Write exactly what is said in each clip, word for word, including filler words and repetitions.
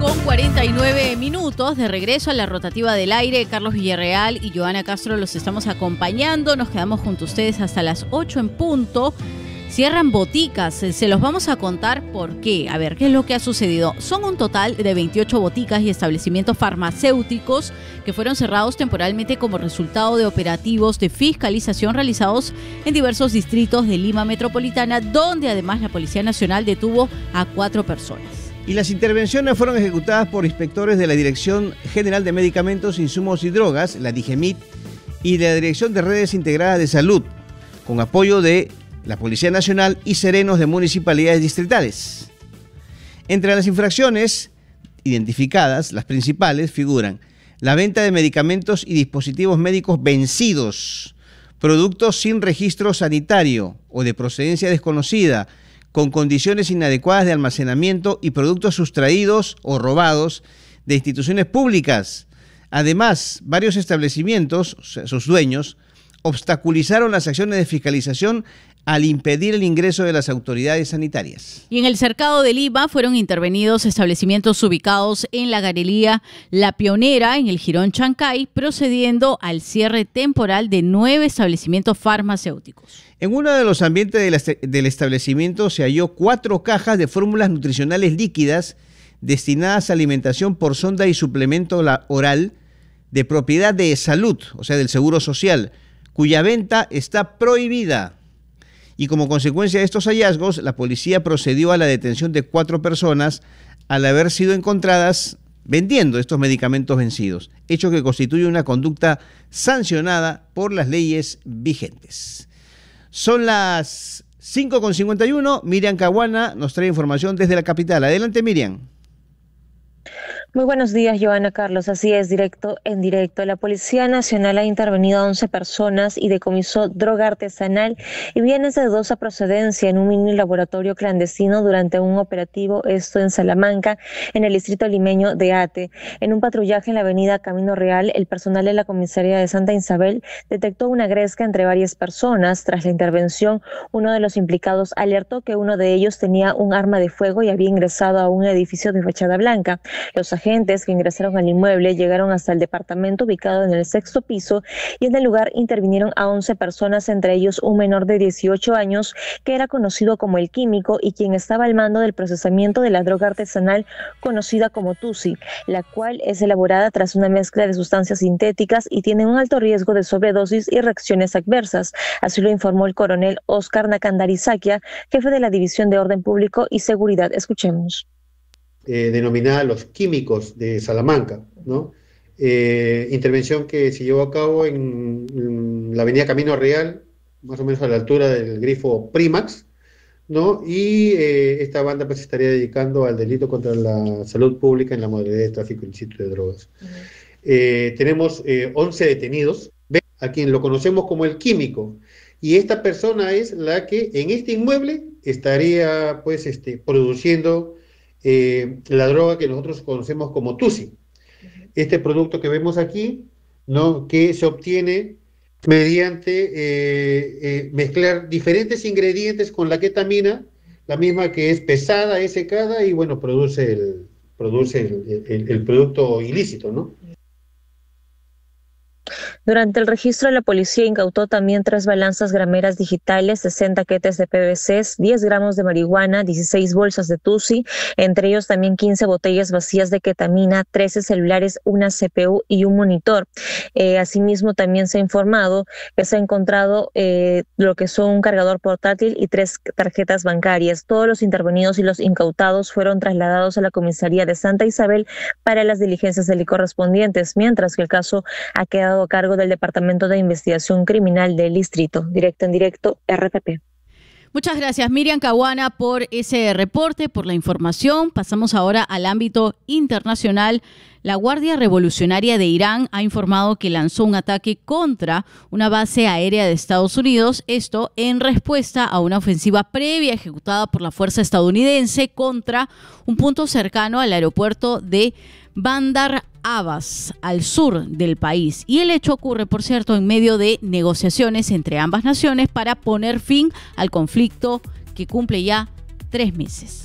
Con cuarenta y nueve minutos de regreso a la rotativa del aire, Carlos Villarreal y Joana Castro los estamos acompañando. Nos quedamos junto a ustedes hasta las ocho en punto. Cierran boticas, se los vamos a contar por qué. A ver, ¿qué es lo que ha sucedido? Son un total de veintiocho boticas y establecimientos farmacéuticos que fueron cerrados temporalmente como resultado de operativos de fiscalización realizados en diversos distritos de Lima Metropolitana, donde además la Policía Nacional detuvo a cuatro personas. Y las intervenciones fueron ejecutadas por inspectores de la Dirección General de Medicamentos, Insumos y Drogas, la DIGEMIT, y de la Dirección de Redes Integradas de Salud, con apoyo de la Policía Nacional y serenos de municipalidades distritales. Entre las infracciones identificadas, las principales figuran la venta de medicamentos y dispositivos médicos vencidos, productos sin registro sanitario o de procedencia desconocida, con condiciones inadecuadas de almacenamiento y productos sustraídos o robados de instituciones públicas. Además, varios establecimientos, sus dueños, obstaculizaron las acciones de fiscalización al impedir el ingreso de las autoridades sanitarias. Y en el cercado de Lima fueron intervenidos establecimientos ubicados en la galería La Pionera, en el Jirón Chancay, procediendo al cierre temporal de nueve establecimientos farmacéuticos. En uno de los ambientes del establecimiento se halló cuatro cajas de fórmulas nutricionales líquidas destinadas a alimentación por sonda y suplemento oral de propiedad de Salud, o sea, del Seguro Social, cuya venta está prohibida. Y como consecuencia de estos hallazgos, la policía procedió a la detención de cuatro personas al haber sido encontradas vendiendo estos medicamentos vencidos, hecho que constituye una conducta sancionada por las leyes vigentes. Son las cinco con cincuenta y uno. Miriam Caguana nos trae información desde la capital. Adelante, Miriam. Muy buenos días, Joana Carlos. Así es, directo en directo. La Policía Nacional ha intervenido a once personas y decomisó droga artesanal y bienes de dudosa procedencia en un mini laboratorio clandestino durante un operativo, esto en Salamanca, en el distrito limeño de Ate. En un patrullaje en la avenida Camino Real, el personal de la comisaría de Santa Isabel detectó una gresca entre varias personas. Tras la intervención, uno de los implicados alertó que uno de ellos tenía un arma de fuego y había ingresado a un edificio de fachada blanca. Los agentes que ingresaron al inmueble llegaron hasta el departamento ubicado en el sexto piso y en el lugar intervinieron a once personas, entre ellos un menor de dieciocho años que era conocido como el Químico y quien estaba al mando del procesamiento de la droga artesanal conocida como Tusi, la cual es elaborada tras una mezcla de sustancias sintéticas y tiene un alto riesgo de sobredosis y reacciones adversas. Así lo informó el coronel Oscar Nakandarizakia, jefe de la División de Orden Público y Seguridad. Escuchemos. Eh, denominada Los Químicos de Salamanca, ¿no? Eh, intervención que se llevó a cabo en, en la avenida Camino Real, más o menos a la altura del grifo Primax, ¿no? Y eh, esta banda pues se estaría dedicando al delito contra la salud pública en la modalidad de tráfico ilícito de drogas. Uh-huh. eh, tenemos eh, once detenidos, a quien lo conocemos como el Químico, y esta persona es la que en este inmueble estaría pues este, produciendo Eh, la droga que nosotros conocemos como Tusi. Este producto que vemos aquí, ¿no? Que se obtiene mediante eh, eh, mezclar diferentes ingredientes con la ketamina, la misma que es pesada, es secada y bueno, produce el, produce el, el, el producto ilícito, ¿no? Durante el registro, la policía incautó también tres balanzas grameras digitales, sesenta quetes de P V Cs, diez gramos de marihuana, dieciséis bolsas de Tusi, entre ellos también quince botellas vacías de ketamina, trece celulares, una C P U y un monitor. Eh, asimismo, también se ha informado que se ha encontrado eh, lo que son un cargador portátil y tres tarjetas bancarias. Todos los intervenidos y los incautados fueron trasladados a la comisaría de Santa Isabel para las diligencias de ley correspondientes, mientras que el caso ha quedado a cargo del Departamento de Investigación Criminal del Distrito. Directo en directo, R T P. Muchas gracias, Miriam Caguana, por ese reporte, por la información. Pasamos ahora al ámbito internacional. La Guardia Revolucionaria de Irán ha informado que lanzó un ataque contra una base aérea de Estados Unidos, esto en respuesta a una ofensiva previa ejecutada por la fuerza estadounidense contra un punto cercano al aeropuerto de Bandar Abbas, al sur del país. Y el hecho ocurre, por cierto, en medio de negociaciones entre ambas naciones para poner fin al conflicto que cumple ya tres meses.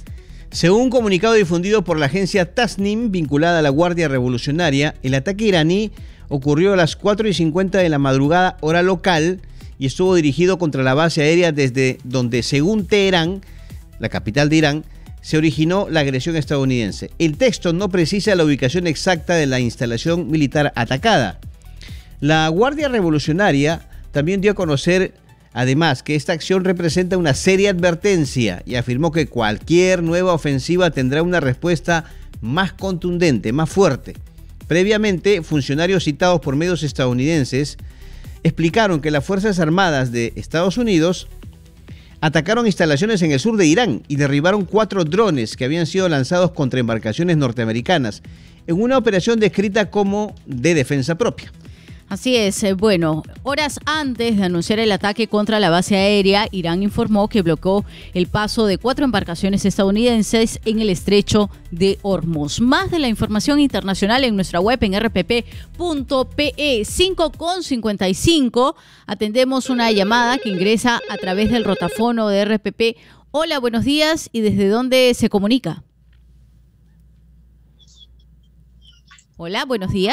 Según un comunicado difundido por la agencia Tasnim, vinculada a la Guardia Revolucionaria, el ataque iraní ocurrió a las cuatro y cincuenta de la madrugada, hora local, y estuvo dirigido contra la base aérea desde donde, según Teherán, la capital de Irán, se originó la agresión estadounidense. El texto no precisa la ubicación exacta de la instalación militar atacada. La Guardia Revolucionaria también dio a conocer, además, que esta acción representa una seria advertencia y afirmó que cualquier nueva ofensiva tendrá una respuesta más contundente, más fuerte. Previamente, funcionarios citados por medios estadounidenses explicaron que las Fuerzas Armadas de Estados Unidos atacaron instalaciones en el sur de Irán y derribaron cuatro drones que habían sido lanzados contra embarcaciones norteamericanas en una operación descrita como de defensa propia. Así es. Bueno, horas antes de anunciar el ataque contra la base aérea, Irán informó que bloqueó el paso de cuatro embarcaciones estadounidenses en el estrecho de Hormuz. Más de la información internacional en nuestra web en r p p punto p e. cinco con cincuenta y cinco. Atendemos una llamada que ingresa a través del rotafono de R P P. Hola, buenos días. ¿Y desde dónde se comunica? Hola, buenos días.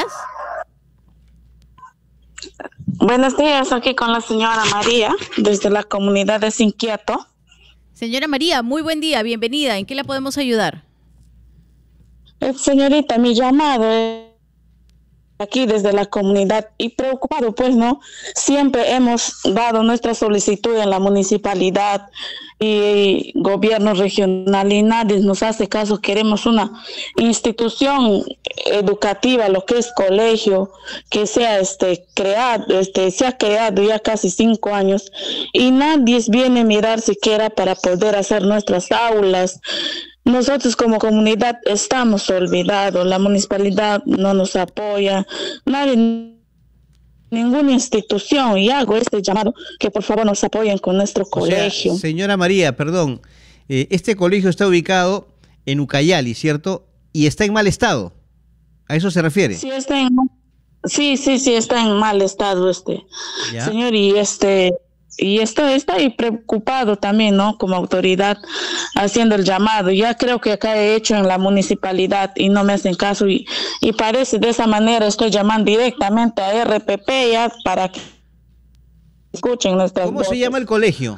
Buenos días, aquí con la señora María, desde la comunidad de Sinquiato. Señora María, muy buen día, bienvenida. ¿En qué la podemos ayudar? Eh, señorita, mi llamado es aquí desde la comunidad y preocupado, pues, ¿no? Siempre hemos dado nuestra solicitud en la municipalidad y gobierno regional y nadie nos hace caso. Queremos una institución educativa, lo que es colegio, que sea este creado, este se ha creado ya casi cinco años y nadie viene a mirar siquiera para poder hacer nuestras aulas. Nosotros como comunidad estamos olvidados, la municipalidad no nos apoya, nadie, ninguna institución, y hago este llamado que por favor nos apoyen con nuestro colegio. O sea, señora María, perdón, eh, este colegio está ubicado en Ucayali, ¿cierto? Y está en mal estado, ¿a eso se refiere? Sí, está en, sí, sí, sí, está en mal estado este, ¿ya? Señor, y este... Y esto está ahí preocupado también, ¿no? Como autoridad haciendo el llamado. Ya creo que acá he hecho en la municipalidad y no me hacen caso. Y, y parece de esa manera estoy llamando directamente a R P P ya para que escuchen nuestras ¿Cómo voces. se llama el colegio?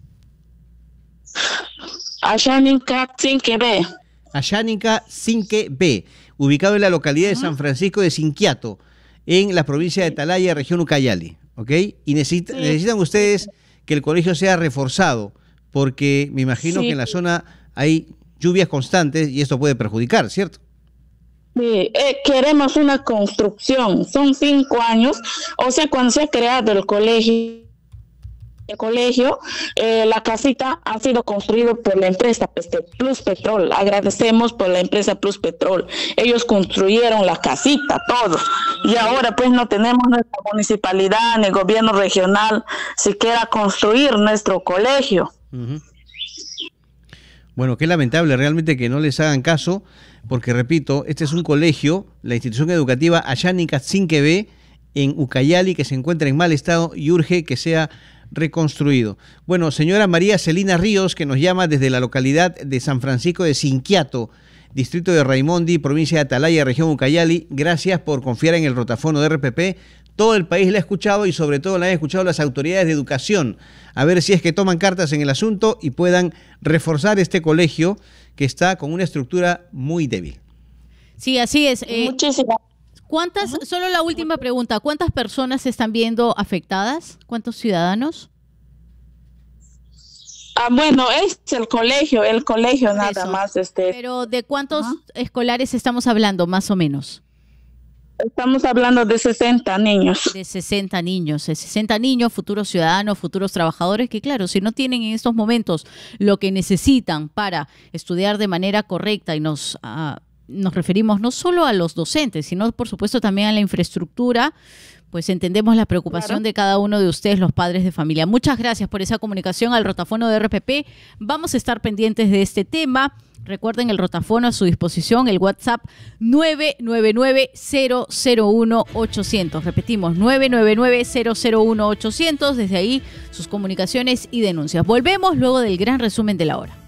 Ashaninka Sinque B. Ashaninka Sinque B, ubicado en la localidad de San Francisco de Sinquiato, en la provincia de Atalaya, región Ucayali. ¿Ok? Y necesita, sí. necesitan ustedes que el colegio sea reforzado, porque me imagino sí. que en la zona hay lluvias constantes y esto puede perjudicar, ¿cierto? Sí, eh, queremos una construcción, son cinco años, o sea, cuando se ha creado el colegio, el colegio, eh, la casita ha sido construida por la empresa Plus Petrol. Agradecemos por la empresa Plus Petrol. Ellos construyeron la casita, todo. Y ahora pues no tenemos nuestra municipalidad ni gobierno regional siquiera construir nuestro colegio. Uh-huh. Bueno, qué lamentable realmente que no les hagan caso, porque repito, este es un colegio, la institución educativa Ashaninka Sinque B en Ucayali, que se encuentra en mal estado y urge que sea reconstruido. Bueno, señora María Celina Ríos, que nos llama desde la localidad de San Francisco de Sinquiato, distrito de Raimondi, provincia de Atalaya, región Ucayali, gracias por confiar en el rotafono de R P P. Todo el país la ha escuchado y sobre todo la han escuchado las autoridades de educación. A ver si es que toman cartas en el asunto y puedan reforzar este colegio que está con una estructura muy débil. Sí, así es. Eh, Muchísimas ¿Cuántas, uh-huh. solo la última pregunta, ¿cuántas personas se están viendo afectadas? ¿Cuántos ciudadanos? Ah, bueno, es el colegio, el colegio Por nada eso. más. Este. Pero ¿de cuántos uh-huh. escolares estamos hablando, más o menos? Estamos hablando de sesenta niños. De sesenta niños, de sesenta niños, futuros ciudadanos, futuros trabajadores, que claro, si no tienen en estos momentos lo que necesitan para estudiar de manera correcta y nos... Uh, nos referimos no solo a los docentes, sino por supuesto también a la infraestructura, pues entendemos la preocupación claro. de cada uno de ustedes, los padres de familia. Muchas gracias por esa comunicación al rotafono de R P P. Vamos a estar pendientes de este tema. Recuerden el rotafono a su disposición, el WhatsApp nueve nueve nueve, cero cero uno, ochocientos. Repetimos, nueve nueve nueve, cero cero uno, ochocientos. Desde ahí sus comunicaciones y denuncias. Volvemos luego del gran resumen de la hora.